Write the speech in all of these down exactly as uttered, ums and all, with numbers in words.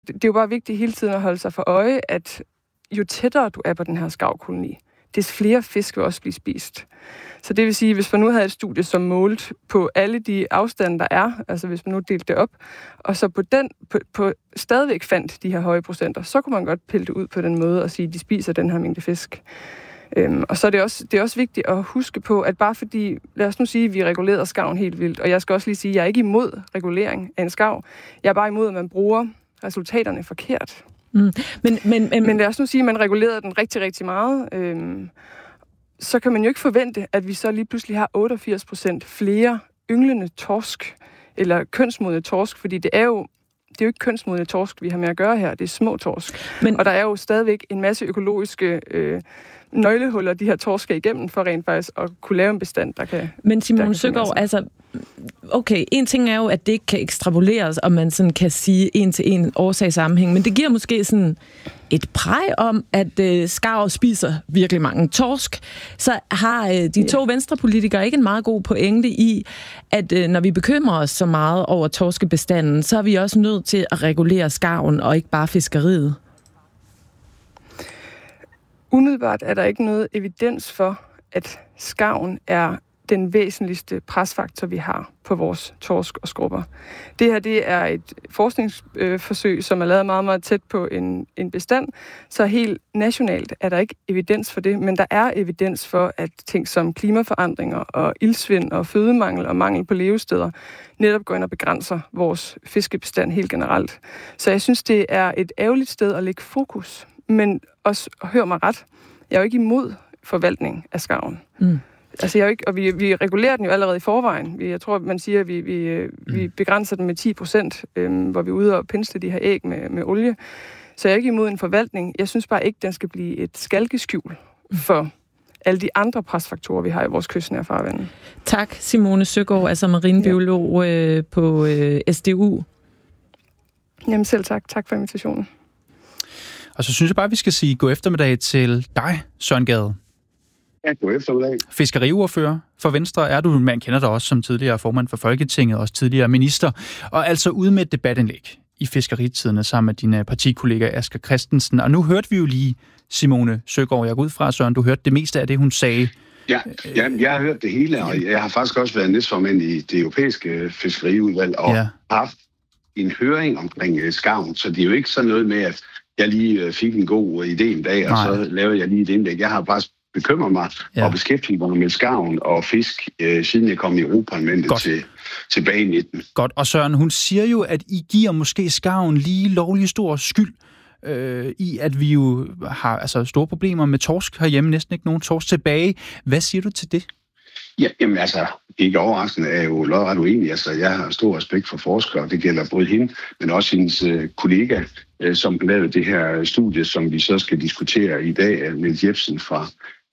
det er jo bare vigtigt hele tiden at holde sig for øje, at jo tættere du er på den her skarvkoloni, des flere fisk vil også blive spist. Så det vil sige, hvis man nu havde et studie, som målt på alle de afstande, der er, altså hvis man nu delte det op, og så på den på, på stadigvæk fandt de her høje procenter, så kunne man godt pille det ud på den måde og sige, at de spiser den her mængde fisk. Øhm, og så er det, også, det er også vigtigt at huske på, at bare fordi, lad os nu sige, at vi regulerer skarven helt vildt, og jeg skal også lige sige, at jeg er ikke imod regulering af en skarv. Jeg er bare imod, at man bruger resultaterne forkert. Mm. Men, men, men, men lad os nu sige, at man regulerede den rigtig, rigtig meget. Øhm, så kan man jo ikke forvente, at vi så lige pludselig har otteogfirs procent flere ynglende torsk, eller kønsmodne torsk, fordi det er jo det er jo ikke kønsmodne torsk, vi har med at gøre her. Det er små torsk. Men, og der er jo stadigvæk en masse økologiske øh, nøglehuller, de her torsk skal igennem, for rent faktisk at kunne lave en bestand, der kan... Men Simone Søgaard, altså... Okay, en ting er jo, at det ikke kan ekstrapoleres, og man sådan kan sige en til en årsagssammenhæng, men det giver måske sådan et præg om, at øh, skarv spiser virkelig mange torsk. Så har øh, de to ja. venstrepolitikere ikke en meget god pointe i, at øh, når vi bekymrer os så meget over torskebestanden, så er vi også nødt til at regulere skarven, og ikke bare fiskeriet. Umiddelbart er der ikke noget evidens for, at skarven er den væsentligste presfaktor, vi har på vores torsk og skrubber. Det her, det er et forskningsforsøg, øh, som er lavet meget, meget tæt på en, en bestand, så helt nationalt er der ikke evidens for det, men der er evidens for, at ting som klimaforandringer og iltsvind og fødemangel og mangel på levesteder netop går ind og begrænser vores fiskebestand helt generelt. Så jeg synes, det er et ærgerligt sted at lægge fokus, men også, hør mig ret, jeg er jo ikke imod forvaltning af skarven. Mm. Altså, jeg er ikke, og vi, vi regulerer den jo allerede i forvejen. Vi, jeg tror, man siger, at vi, vi, vi begrænser den med ti procent, øhm, hvor vi er ude og pensle de her æg med, med olie. Så jeg er ikke imod en forvaltning. Jeg synes bare ikke, den skal blive et skalkeskjul for alle de andre presfaktorer, vi har i vores kystnære farvande. Tak, Simone Søgaard, altså marinebiolog ja. øh, på øh, S D U. Jamen selv tak. Tak for invitationen. Og så synes jeg bare, at vi skal sige god eftermiddag til dig, Søren Gade. Ja, god eftermiddag. Fiskeriordfører for Venstre er du, man kender dig også som tidligere formand for Folketinget, også tidligere minister, og altså ude med et debatindlæg i Fiskeritidene sammen med dine partikollega Asger Christensen. Og nu hørte vi jo lige Simone Søgaard. Jeg går ud fra, Søren, du hørte det meste af det, hun sagde. Ja, ja jeg har hørt det hele, og jeg har faktisk også været næstformand i det europæiske fiskeriudvalg og ja. haft en høring omkring skarven, så det er jo ikke sådan noget med, at jeg lige fik en god idé en dag, og Nej. så lavede jeg lige et indlæg. Jeg har faktisk bekymrer mig ja. og beskæftiger mig med skarven og fisk, øh, siden jeg kom i Europaparlamentet til, tilbage i nitten. Godt, og Søren, hun siger jo, at I giver måske skarven lige lovlig stor skyld øh, i, at vi jo har altså, store problemer med torsk herhjemme, næsten ikke nogen torsk tilbage. Hvad siger du til det? Ja, jamen altså, ikke overraskende er jeg jo lodret uenig. Altså, jeg har stor respekt for forskere, det gælder både hende, men også hendes øh, kollega, øh, som lavede det her studie, som vi så skal diskutere i dag, Niels Jepsen fra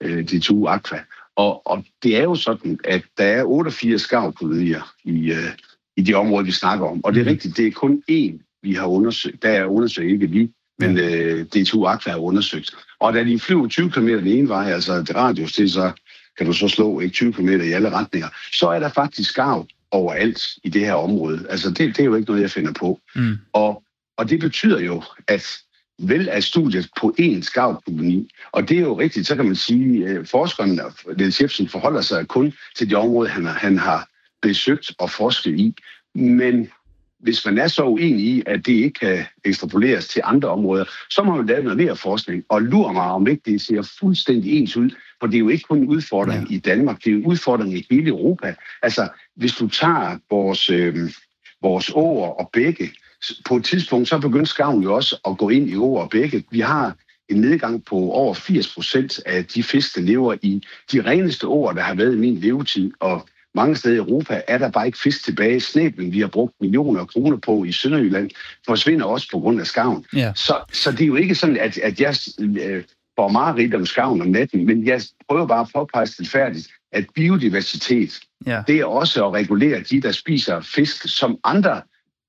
D to U Aqua. Og, og det er jo sådan, at der er otteogfirs skarvkolonier i, uh, i de områder, vi snakker om. Og det er rigtigt, det er kun én, vi har undersøgt. Der er undersøgt ikke vi, men uh, D to U Aqua har undersøgt. Og da de flyver tyve kilometer den ene vej, altså det radius til, så kan du så slå ikke tyve kilometer i alle retninger, så er der faktisk skarv overalt i det her område. Altså det, det er jo ikke noget, jeg finder på. Mm. Og, og det betyder jo, at vel er studiet på én skarvkoloni. Og det er jo rigtigt, så kan man sige, at forskeren Niels Jepsen forholder sig kun til de områder, han har, han har besøgt og forsket i. Men hvis man er så uenig i, at det ikke kan ekstrapoleres til andre områder, så må man lave noget mere forskning. Og lurer mig om ikke, det ser fuldstændig ens ud. For det er jo ikke kun en udfordring ja. i Danmark, det er jo en udfordring i hele Europa. Altså, hvis du tager vores, øh, vores åer og bække, på et tidspunkt, så begyndte skarven jo også at gå ind i åer og bække. Vi har en nedgang på over firs procent af de fisk, der lever i de reneste åer, der har været i min levetid. Og mange steder i Europa er der bare ikke fisk tilbage. Snæblen, vi har brugt millioner af kroner på i Sønderjylland, forsvinder også på grund af skarven. Ja. Så, så det er jo ikke sådan, at, at jeg øh, får meget rigt om skarven om natten, men jeg prøver bare at påpege stilfærdigt, at biodiversitet, ja. det er også at regulere de, der spiser fisk, som andre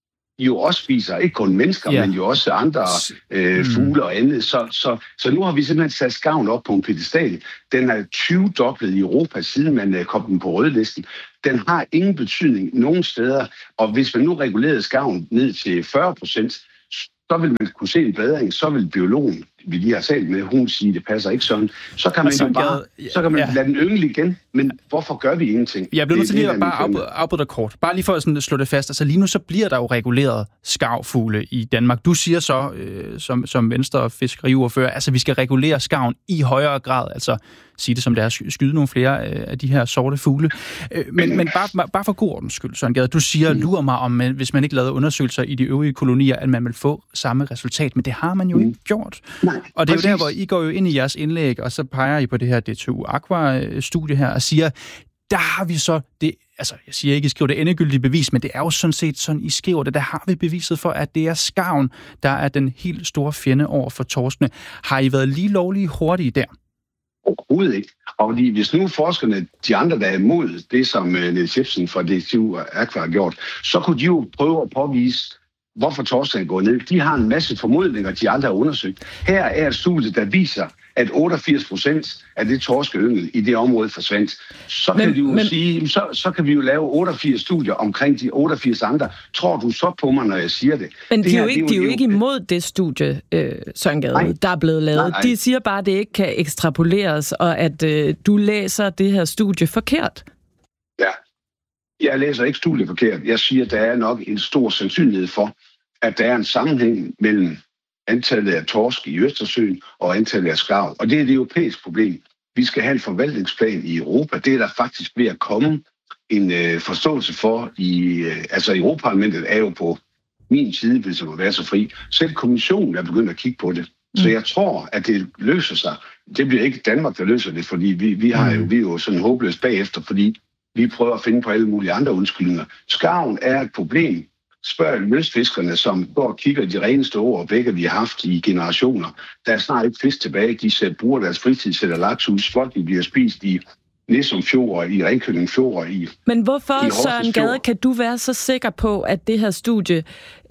jo også spiser, ikke kun mennesker, yeah. men jo også andre øh, fugle og andet. Så, så, så nu har vi simpelthen sat skarven op på en pedestal. Den er tyve-doblet i Europa, siden man øh, kom den på rødlisten. Den har ingen betydning nogen steder, og hvis man nu regulerede skarven ned til fyrre procent, så vil man kunne se en bedring, så vil biologen, vi lige har talt med, hun siger, det passer ikke sådan. Så kan man jo bare, så kan man ja. lade den yngle igen, men hvorfor gør vi ingenting? Jeg bliver nødt til lige at bare afbryde dig kort. Bare lige for at sådan slå det fast. Altså lige nu så bliver der jo reguleret skarvfugle i Danmark. Du siger så, øh, som, som Venstre fiskeriordfører, altså vi skal regulere skarven i højere grad, altså sige det som det er, skyde nogle flere øh, af de her sorte fugle. Øh, men men bare, bare for god ordens skyld, Søren Gade, du siger, mm. lurer mig om, hvis man ikke lavede undersøgelser i de øvrige kolonier, at man vil få samme resultat, men det har man jo mm. ikke gjort. Nej, og det er jo der, hvor I går jo ind i jeres indlæg, og så peger I på det her D T U Aqua-studie her, og siger, der har vi så det, altså jeg siger ikke, I skriver det endegyldige bevis, men det er jo sådan set sådan, I skriver det, der har vi beviset for, at det er skarven, der er den helt store fjende over for torskene. Har I været lige lovlige hurtige der? Overhovedet ikke. Og fordi hvis nu forskerne, de andre, der er imod det, som Niels Jepsen fra D T U Aqua har gjort, så kunne de jo prøve at påvise, hvorfor torsken går ned. De har en masse formodninger, de aldrig har undersøgt. Her er et studie, der viser, at otteogfirs procent af det torskeyngel i det område forsvandt. Så kan, men, de jo men... sige, så, så kan vi jo lave otteogfirs studier omkring de otteogfirs andre. Tror du så på mig, når jeg siger det? Men det de er her, jo ikke, de er jo ikke imod det studie, øh, Søren Gade, der er blevet lavet. Nej, nej. De siger bare, at det ikke kan ekstrapoleres, og at øh, du læser det her studie forkert. Ja, jeg læser ikke studiet forkert. Jeg siger, at der er nok en stor sandsynlighed for, at der er en sammenhæng mellem antallet af torsk i Østersøen og antallet af skarv. Og det er et europæisk problem. Vi skal have en forvaltningsplan i Europa. Det er der faktisk ved at komme en øh, forståelse for. I, øh, altså Europaparlamentet er jo på min side, hvis jeg må være så fri. Selv kommissionen er begyndt at kigge på det. Så jeg tror, at det løser sig. Det bliver ikke Danmark, der løser det, fordi vi, vi, har jo, vi er jo sådan håbløst bagefter, fordi vi prøver at finde på alle mulige andre undskyldninger. Skarven er et problem. Spørg lystfiskerne, som går og kigger de reneste ord og bækker, vi har haft i generationer. Der er snart ikke fisk tilbage. De sætter, bruger deres fritid, sætter laks ud. Folk, de bliver spist i Nissum Fjord, i Ringkøbing Fjord. I, Men hvorfor, Søren Gade, kan du være så sikker på, at det her studie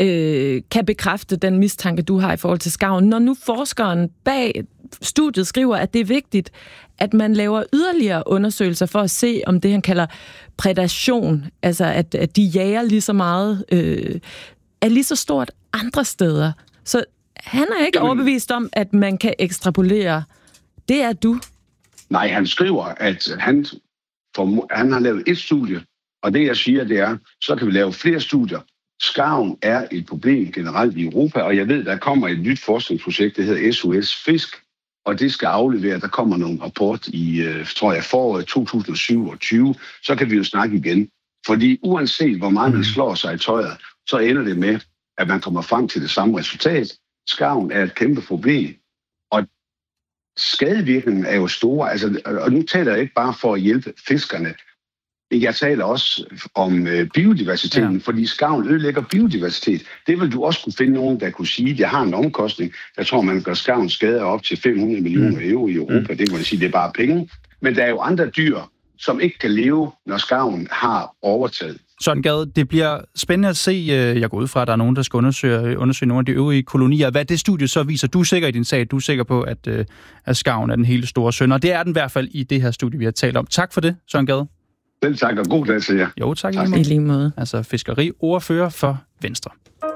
øh, kan bekræfte den mistanke, du har i forhold til skarven, når nu forskeren bag studiet skriver, at det er vigtigt, at man laver yderligere undersøgelser for at se, om det, han kalder prædation, altså at, at de jager lige så meget, øh, er lige så stort andre steder. Så han er ikke Jamen, overbevist om, at man kan ekstrapolere. Det er du. Nej, han skriver, at han, for, han har lavet et studie, og det jeg siger, det er, så kan vi lave flere studier. Skarven er et problem generelt i Europa, og jeg ved, der kommer et nyt forskningsprojekt, det hedder S O S Fisk, og det skal aflevere, der kommer nogle rapport i, tror jeg, foråret to tusind og syvogtyve, så kan vi jo snakke igen. Fordi uanset hvor meget man slår sig i tøjet, så ender det med, at man kommer frem til det samme resultat. Skarven er et kæmpe problem, og skadevirkningen er jo store. Altså, og nu taler jeg ikke bare for at hjælpe fiskerne. Jeg taler også om biodiversiteten, ja. Fordi skarven ødelægger biodiversitet. Det vil du også kunne finde nogen, der kunne sige, at det har en omkostning. Jeg tror, man gør skarven skader op til fem hundrede millioner euro i Europa. Det må jeg sige, det er bare penge. Men der er jo andre dyr, som ikke kan leve, når skarven har overtaget. Søren Gade, det bliver spændende at se. Jeg går ud fra, at der er nogen, der skal undersøge, undersøge nogle af de øvrige kolonier. Hvad det studie så viser, du er sikker i din sag, du er sikker på, at, at skarven er den hele store søn. Og det er den i hvert fald i det her studie, vi har talt om. Tak for det, Søren Gade. Vel tak, og god dag til jer. Jo, tak, tak. I lige måde. Altså fiskeriordfører for Venstre.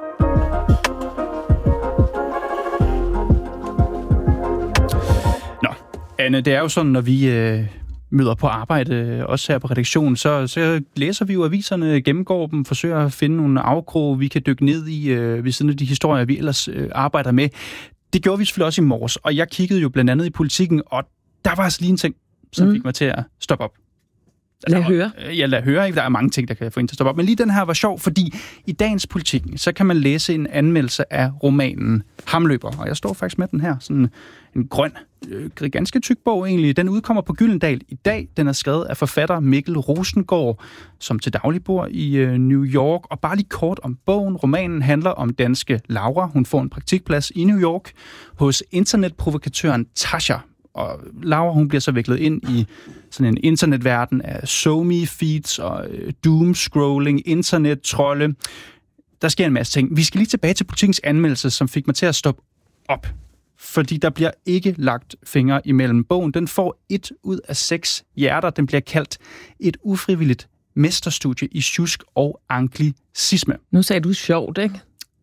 Nå, Anne, det er jo sådan, når vi øh, møder på arbejde, også her på redaktionen, så, så læser vi jo aviserne, gennemgår dem, forsøger at finde nogle afkrog, vi kan dykke ned i øh, ved siden af de historier, vi ellers øh, arbejder med. Det gjorde vi selvfølgelig også i morges, og jeg kiggede jo blandt andet i Politikken, og der var altså lige en ting, som mm. fik mig til at stoppe op. Lad høre. Ja, lad høre. Der er mange ting, der kan få en til at stoppe op. Men lige den her var sjov, fordi i dagens Politikken, så kan man læse en anmeldelse af romanen Hamløber. Og jeg står faktisk med den her. Sådan en grøn, øh, ganske tyk bog egentlig. Den udkommer på Gyldendal i dag. Den er skrevet af forfatter Mikkel Rosengård, som til daglig bor i øh, New York. Og bare lige kort om bogen. Romanen handler om danske Laura. Hun får en praktikplads i New York hos internetprovokatøren Tasha. Og Laura, hun bliver så viklet ind i sådan en internetverden af SoMe-feeds og øh, doom-scrolling, internet-trolde. Der sker en masse ting. Vi skal lige tilbage til Politikens anmeldelse, som fik mig til at stoppe op. Fordi der bliver ikke lagt fingre imellem. Bogen, den får et ud af seks hjerter. Den bliver kaldt et ufrivilligt mesterstudie i sjusk og anglicisme. Nu sagde du sjovt, ikke? Jamen,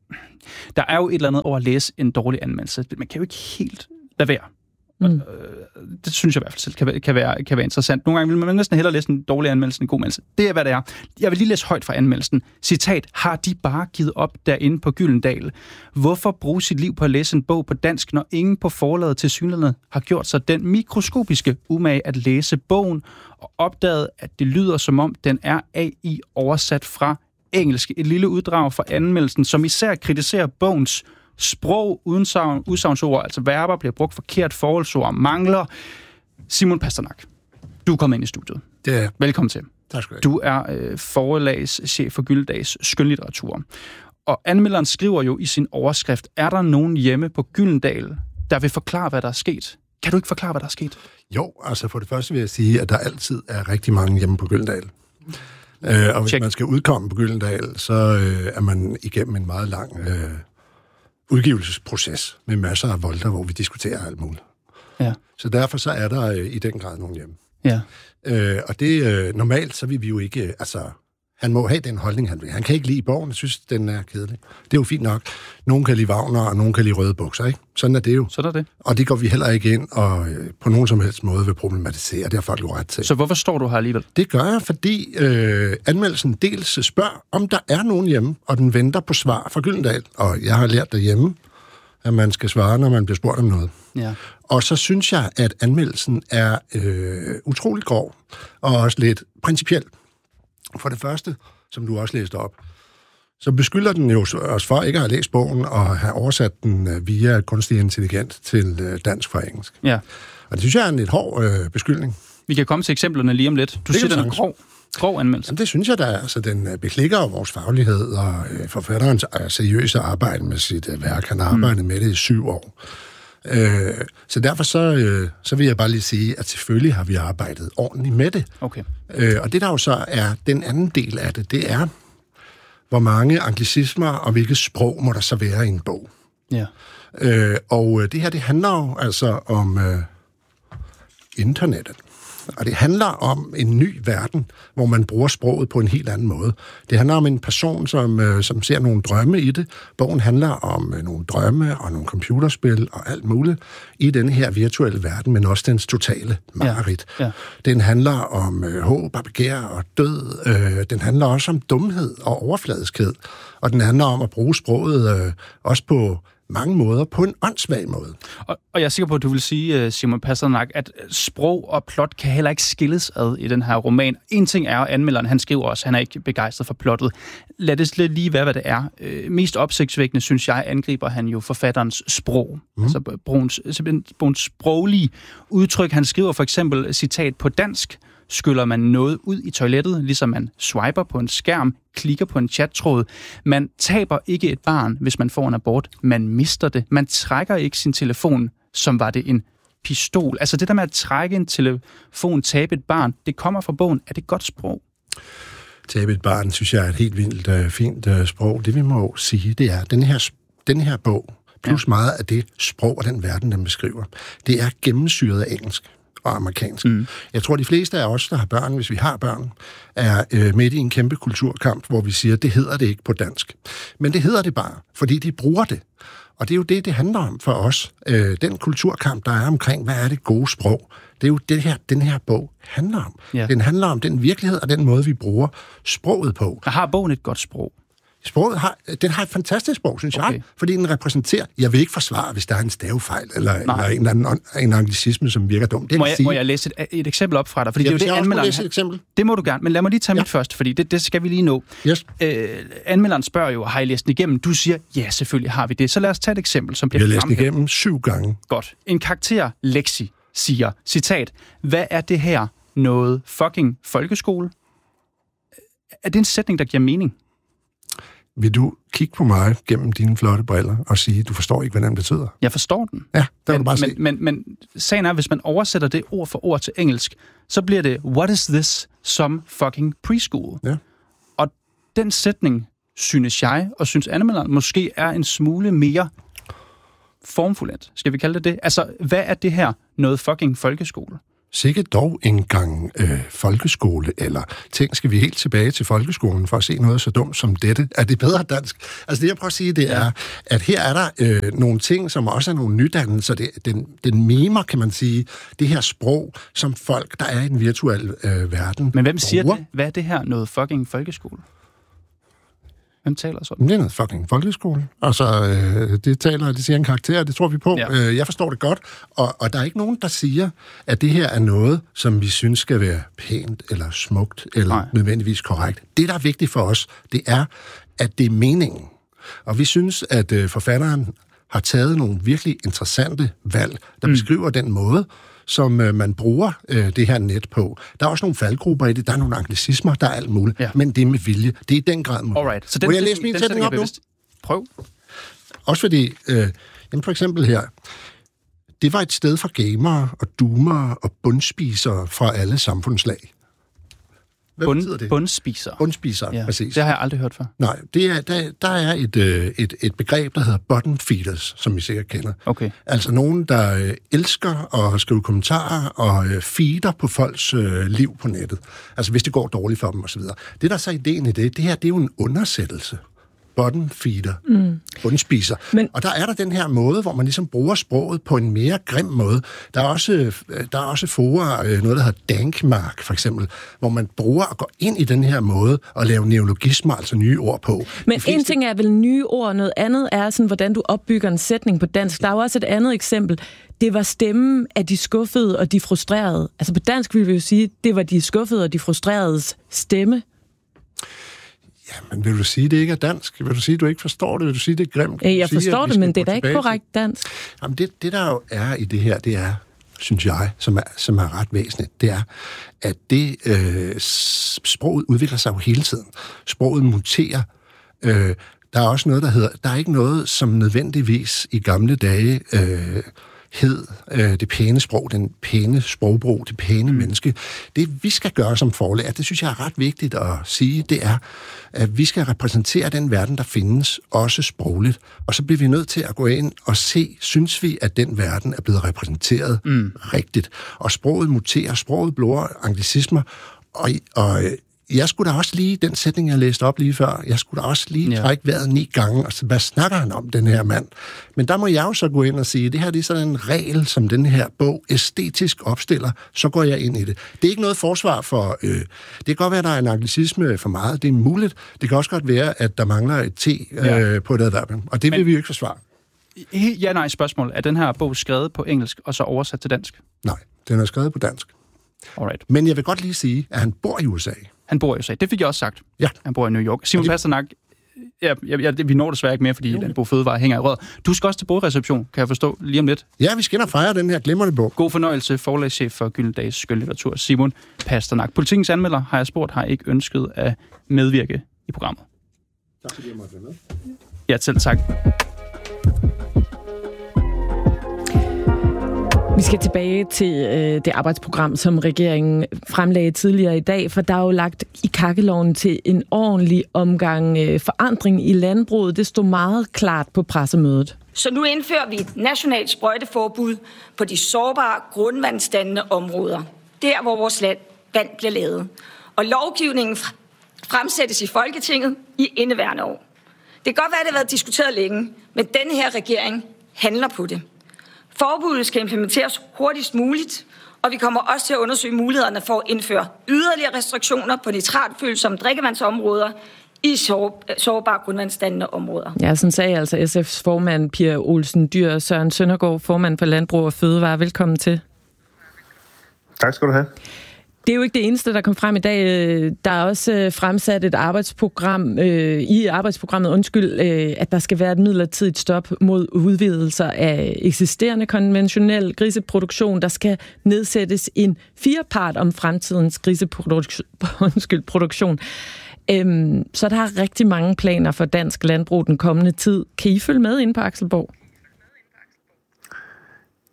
der er jo et eller andet over at læse en dårlig anmeldelse. Man kan jo ikke helt lade være. Mm. Det synes jeg i hvert fald selv kan, kan, være, kan være interessant. Nogle gange vil man næsten hellere læse en dårlig anmeldelse end en god anmeldelse. Det er, hvad det er. Jeg vil lige læse højt fra anmeldelsen. Citat, har de bare givet op derinde på Gyldendal? Hvorfor bruge sit liv på at læse en bog på dansk, når ingen på forlaget til synligheden har gjort sig den mikroskopiske umage at læse bogen og opdaget, at det lyder som om, den er A I oversat fra engelsk? Et lille uddrag fra anmeldelsen, som især kritiserer bogens sprog, udsagn, udsagnsord, altså verber, bliver brugt forkert, forholdsord, mangler. Simon Pasternak, du er kommet ind i studiet. Det er. Velkommen til. Tak skal du er øh, forlagschef for Gyldendals skønlitteratur. Og anmelderen skriver jo i sin overskrift, er der nogen hjemme på Gyldendal, der vil forklare, hvad der er sket? Kan du ikke forklare, hvad der er sket? Jo, altså for det første vil jeg sige, at der altid er rigtig mange hjemme på Gyldendal. Øh, og hvis Check. man skal udkomme på Gyldendal, så øh, er man igennem en meget lang øh, udgivelsesproces med masser af volter, hvor vi diskuterer alt muligt. Ja. Så derfor så er der øh, i den grad nogen hjemme. Ja. Øh, og det øh, normalt, så vil vi jo ikke, øh, altså, han må have den holdning, han vil. Han kan ikke lide bogen, jeg synes, den er kedelig. Det er jo fint nok. Nogen kan lide Wagner, og nogen kan lide røde bukser, ikke? Sådan er det jo. Sådan er det. Og det går vi heller ikke ind og øh, på nogen som helst måde vil problematisere. Det har folk jo ret til. Så hvorfor står du her alligevel? Det gør jeg, fordi øh, anmeldelsen dels spørger, om der er nogen hjemme, og den venter på svar fra Gyldendal. Og jeg har lært derhjemme, at man skal svare, når man bliver spurgt om noget. Ja. Og så synes jeg, at anmeldelsen er øh, utroligt grov, og også lidt principiel. For det første, som du også læste op, så beskylder den jo os for ikke at have læst bogen og have oversat den via kunstig intelligens til dansk fra engelsk. Ja. Og det synes jeg er en lidt hård øh, beskyldning. Vi kan komme til eksemplerne lige om lidt. Du siger, den er grov, grov anmeldelse. Jamen, det synes jeg da. Altså, den beklikker vores faglighed og øh, forfatterens seriøse arbejde med sit øh, værk. Han har arbejdet mm. med det i syv år. Øh, så derfor så, øh, så vil jeg bare lige sige, at selvfølgelig har vi arbejdet ordentligt med det. Okay. Øh, og det der jo så er den anden del af det, det er, hvor mange anglicismer og hvilket sprog må der så være i en bog. Ja. Øh, og det her, det handler jo altså om øh, internettet. Og det handler om en ny verden, hvor man bruger sproget på en helt anden måde. Det handler om en person, som, øh, som ser nogle drømme i det. Bogen handler om øh, nogle drømme og nogle computerspil og alt muligt i denne her virtuelle verden, men også dens totale mareridt. Ja. Ja. Den handler om øh, håb og begær og død. Øh, den handler også om dumhed og overfladiskhed. Og den handler om at bruge sproget øh, også på mange måder, på en åndssvag måde. Og, og jeg er sikker på, at du vil sige, Simon Pasternak, at sprog og plot kan heller ikke skilles ad i den her roman. En ting er, anmelderen, han skriver også, han er ikke begejstret for plottet. Lad det slet lige være, hvad det er. Øh, mest opsigtsvækkende, synes jeg, angriber han jo forfatterens sprog. Mm. Altså Bruns, Bruns sproglige udtryk. Han skriver for eksempel, citat, på dansk skyller man noget ud i toilettet, ligesom man swiper på en skærm, klikker på en chattråd. Man taber ikke et barn, hvis man får en abort. Man mister det. Man trækker ikke sin telefon, som var det en pistol. Altså det der med at trække en telefon, tabe et barn, det kommer fra bogen. Er det godt sprog? Tabe et barn, synes jeg er et helt vildt uh, fint uh, sprog. Det vi må sige, det er, den her, den her bog, plus ja. meget af det sprog og den verden, den beskriver, det er gennemsyret af engelsk og amerikansk. Mm. Jeg tror, de fleste af os, der har børn, hvis vi har børn, er øh, midt i en kæmpe kulturkamp, hvor vi siger, det hedder det ikke på dansk. Men det hedder det bare, fordi de bruger det. Og det er jo det, det handler om for os. Øh, den kulturkamp, der er omkring, hvad er det gode sprog? Det er jo det her, den her bog handler om. Ja. Den handler om den virkelighed og den måde, vi bruger sproget på. Har bogen et godt sprog? Sproget har, den har et fantastisk sprog, synes okay. jeg, fordi den repræsenterer, jeg vil ikke forsvare, hvis der er en stavefejl, eller, eller en, anden, en anglicisme, som virker dum. Det må, jeg, må jeg læse et, et eksempel op fra dig? Fordi jeg, det er jo det, anmelderen... læse et eksempel. Det må du gerne, men lad mig lige tage ja. mit først, fordi det, det skal vi lige nå. Yes. Øh, anmelderen spørger jo, har I læst den igennem? Du siger, ja, selvfølgelig har vi det. Så lad os tage et eksempel, som bliver fremhævet. Vi har læst den igennem syv gange. Godt. En karakter, Lexi, siger, citat, hvad er det her? Noget fucking folkeskole? Er det en sætning, der giver mening? Vil du kigge på mig gennem dine flotte briller og sige, du forstår ikke, hvad den betyder? Jeg forstår den. Ja, der vil du bare men, se. Men, men, men sagen er, hvis man oversætter det ord for ord til engelsk, så bliver det, what is this, som fucking preschool? Ja. Og den sætning, synes jeg, og synes anmelderen, måske er en smule mere formfuldt. Skal vi kalde det det? Altså, hvad er det her? Noget fucking folkeskole? sikkert dog engang øh, folkeskole, eller tænk, skal vi helt tilbage til folkeskolen for at se noget så dumt som dette? Er det bedre dansk? Altså det, jeg prøver at sige, det er, at her er der øh, nogle ting, som også er nogle nydannelser. Det, den, den mimer, kan man sige, det her sprog, som folk, der er i den virtuelle øh, verden. Men hvem siger bruger. det? Hvad er det her? Noget fucking folkeskole? Hvem taler sådan? Det er noget fucking folkeskole. Altså, øh, det taler, det siger en karakter, det tror vi på. Ja. Øh, jeg forstår det godt, og, og der er ikke nogen, der siger, at det her er noget, som vi synes skal være pænt, eller smukt, eller Nej. nødvendigvis korrekt. Det, der er vigtigt for os, det er, at det er meningen. Og vi synes, at øh, forfatteren har taget nogle virkelig interessante valg, der mm. beskriver den måde, som øh, man bruger øh, det her net på. Der er også nogle faldgrupper i det, der er nogle anglicismer, der er alt muligt, ja. Men det er med vilje. Det er i den grad muligt. Alright. Så den, Må jeg den, læse min den, sætning op nu? Prøv. Også fordi, øh, jamen for eksempel her, det var et sted for gamere og doomere og bundspisere fra alle samfundslag. Hvad Bund, betyder det? Bundspisere. Bundspisere, ja, præcis. Det har jeg aldrig hørt før. Nej, det er, der, der er et, øh, et, et begreb, der hedder bottom feeders, som I sikkert kender. Okay. Altså nogen, der øh, elsker at skrive kommentarer og øh, feeder på folks øh, liv på nettet. Altså hvis det går dårligt for dem osv. Det, der er så ideen i det, det her, det er jo en undersættelse. Bottom feeder, mm. bundspiser. Men... Og der er der den her måde, hvor man ligesom bruger sproget på en mere grim måde. Der er også, der er også fora, noget der hedder dankmark for eksempel, hvor man bruger at gå ind i den her måde og lave neologismer, altså nye ord på. Men fleste... en ting er vel nye ord, noget andet er sådan, hvordan du opbygger en sætning på dansk. Der er jo også et andet eksempel. Det var stemmen af de skuffede og de frustrerede. Altså på dansk vil vi jo sige, det var de skuffede og de frustreredes stemme. Ja, men vil du sige, det ikke er dansk? Vil du sige, du ikke forstår det? Vil du sige, det er grimt? Jeg, jeg sige, forstår det, men det er da ikke korrekt dansk. Jamen, det, det der jo er i det her, det er, synes jeg, som er, som er ret væsentligt, det er, at det øh, sproget udvikler sig jo hele tiden. Sproget muterer. Øh, der er også noget, der hedder, der er ikke noget, som nødvendigvis i gamle dage øh, hed øh, det pæne sprog, den pæne sprogbrug, det pæne mm. menneske. Det, vi skal gøre som forlærer, det synes jeg er ret vigtigt at sige, det er, at vi skal repræsentere den verden, der findes, også sprogligt. Og så bliver vi nødt til at gå ind og se, synes vi, at den verden er blevet repræsenteret mm. rigtigt. Og sproget muterer, sproget blår anglicismer, og, og jeg skulle da også lige, den sætning, jeg læste op lige før, jeg skulle da også lige ja. trække vejret ni gange, og så, hvad snakker han om, den her mand? Men der må jeg jo så gå ind og sige, det her det er sådan en regel, som den her bog æstetisk opstiller, så går jeg ind i det. Det er ikke noget forsvar for, øh, det kan godt være, at der er en anglicisme for meget, det er muligt. Det kan også godt være, at der mangler et T øh, ja. på et adverbium, og det vil Men, vi jo ikke forsvare. Ja, nej, spørgsmål. Er den her bog skrevet på engelsk, og så oversat til dansk? Nej, den er skrevet på dansk. Alright. Men jeg vil godt lige sige, at han bor i U S A. Han bor i U S A. Det fik jeg også sagt. Ja. Han bor i New York. Simon Pasternak, ja, ja, ja, vi når desværre ikke mere, fordi Landbrug Fødevare hænger i rød. Du skal også til bogreception, kan jeg forstå, lige om lidt. Ja, vi skal ind og fejre den her glimrende bog. God fornøjelse, forlagschef for Gyldendals skønlitteratur, Simon Pasternak. Politikens anmelder, har jeg spurgt, har ikke ønsket at medvirke i programmet. Tak fordi jeg måtte være med. Ja, selv tak. Vi skal tilbage til øh, det arbejdsprogram, som regeringen fremlagde tidligere i dag, for der er jo lagt i kakkeloven til en ordentlig omgang øh, forandring i landbruget. Det stod meget klart på pressemødet. Så nu indfører vi et nationalt sprøjteforbud på de sårbare grundvandsdannende områder. Der, hvor vores land, vand bliver lavet. Og lovgivningen fremsættes i Folketinget i indeværende år. Det kan godt være, at det har været diskuteret længe, men denne her regering handler på det. Forbuddet skal implementeres hurtigst muligt, og vi kommer også til at undersøge mulighederne for at indføre yderligere restriktioner på nitratfølsomme drikkevandsområder i sårbare grundvandsdannende områder. Ja, sådan sagde altså S F's formand Pia Olsen Dyhr. Søren Søndergaard, formand for Landbrug og Fødevare. Velkommen til. Tak skal du have. Det er jo ikke det eneste, der kom frem i dag. Der er også fremsat et arbejdsprogram øh, i arbejdsprogrammet, undskyld, øh, at der skal være et midlertidigt stop mod udvidelser af eksisterende konventionel griseproduktion. Der skal nedsættes en firepart om fremtidens griseproduktion. Øhm, så der er rigtig mange planer for dansk landbrug den kommende tid. Kan I følge med inde på Akselborg?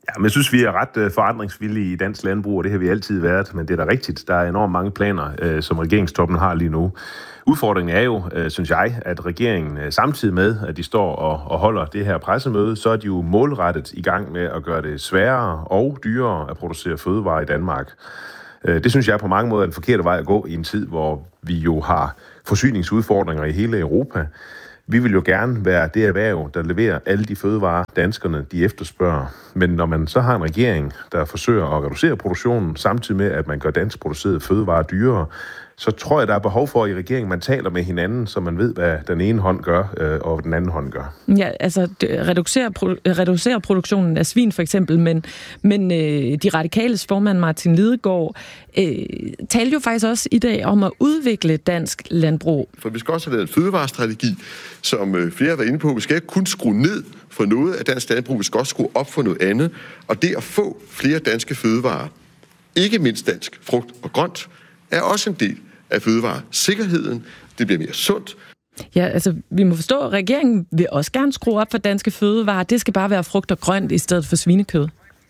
Ja, men jeg synes, vi er ret forandringsvillige i dansk landbrug, og det har vi altid været, men det er da rigtigt. Der er enormt mange planer, som regeringstoppen har lige nu. Udfordringen er jo, synes jeg, at regeringen samtidig med, at de står og, og holder det her pressemøde, så er de jo målrettet i gang med at gøre det sværere og dyrere at producere fødevarer i Danmark. Det synes jeg på mange måder er den forkerte vej at gå i en tid, hvor vi jo har forsyningsudfordringer i hele Europa. Vi vil jo gerne være det erhverv, der leverer alle de fødevarer, danskerne de efterspørger. Men når man så har en regering, der forsøger at reducere produktionen, samtidig med, at man gør dansk producerede fødevarer dyrere, så tror jeg, der er behov for i regeringen, man taler med hinanden, så man ved, hvad den ene hånd gør, øh, og hvad den anden hånd gør. Ja, altså reducere, produ- reducere produktionen af svin for eksempel, men, men øh, de radikales formand Martin Lidegaard øh, talte jo faktisk også i dag om at udvikle dansk landbrug. For vi skal også have lavet en fødevarestrategi, som øh, flere har været inde på. Vi skal ikke kun skrue ned for noget af dansk landbrug, vi skal også skrue op for noget andet. Og det at få flere danske fødevarer, ikke mindst dansk frugt og grønt, er også en del af fødevaresikkerheden. Det bliver mere sundt. Ja, altså, vi må forstå, at regeringen vil også gerne skrue op for danske fødevarer. Det skal bare være frugt og grønt i stedet for svinekød.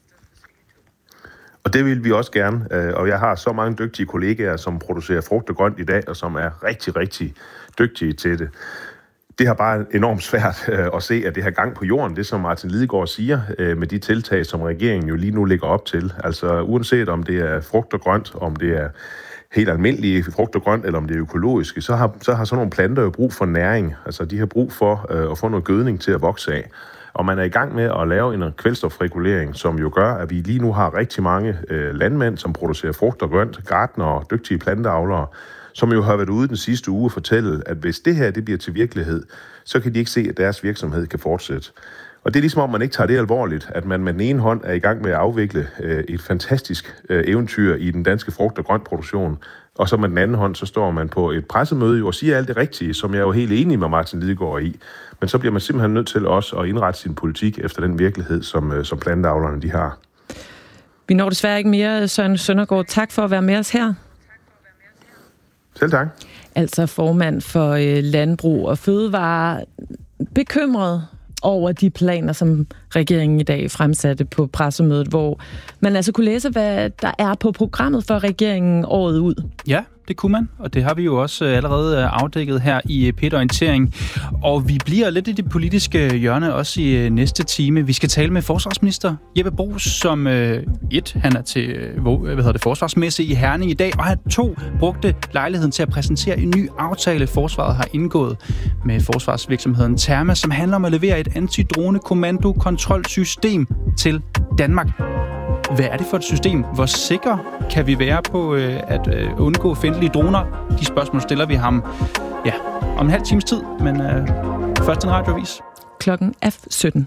Og det vil vi også gerne. Og jeg har så mange dygtige kollegaer, som producerer frugt og grønt i dag, og som er rigtig, rigtig dygtige til det. Det har bare enormt svært at se, at det har gang på jorden, det som Martin Lidegaard siger, med de tiltag, som regeringen jo lige nu lægger op til. Altså uanset om det er frugt og grønt, om det er helt almindelige frugt og grønt, eller om det er økologiske, så har, så har sådan nogle planter jo brug for næring. Altså de har brug for øh, at få noget gødning til at vokse af. Og man er i gang med at lave en kvælstofregulering, som jo gør, at vi lige nu har rigtig mange øh, landmænd, som producerer frugt og grønt, gartnere og dygtige planteavlere, som jo har været ude den sidste uge og fortælle, at hvis det her det bliver til virkelighed, så kan de ikke se, at deres virksomhed kan fortsætte. Og det er ligesom om, man ikke tager det alvorligt, at man med den ene hånd er i gang med at afvikle øh, et fantastisk øh, eventyr i den danske frugt- og grøntproduktion, og så med den anden hånd, så står man på et pressemøde og siger alt det rigtige, som jeg er jo helt enig med Martin Lidegaard i. Men så bliver man simpelthen nødt til også at indrette sin politik efter den virkelighed, som, øh, som planteavlerne de har. Vi når desværre ikke mere, Søren Søndergaard. Tak for at være med os her. Selv tak. Altså formand for øh, Landbrug og Fødevare, bekymret over de planer, som regeringen i dag fremsatte på pressemødet, hvor man altså kunne læse, hvad der er på programmet for regeringen året ud. Ja, det kunne man, og det har vi jo også allerede afdækket her i P et Orientering. Og vi bliver lidt i det politiske hjørne også i næste time. Vi skal tale med forsvarsminister Jeppe Bruus, som øh, et, han er til hvad hedder det, forsvarsmesse i Herning i dag, og han to brugte lejligheden til at præsentere en ny aftale, forsvaret har indgået med forsvarsvirksomheden Terma, som handler om at levere et antidrone-kommando-kontrolsystem til Danmark. Hvad er det for et system? Hvor sikker kan vi være på øh, at øh, undgå fjendtlige droner? De spørgsmål stiller vi ham ja, om en halv times tid, men øh, først en radioavis. Klokken er sytten.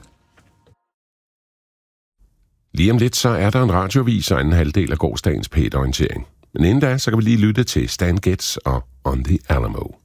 Lige om lidt, så er der en radioavis og en halvdel af gårsdagens P et Orientering. Men inden da, så kan vi lige lytte til Stan Getz og On the Alamo.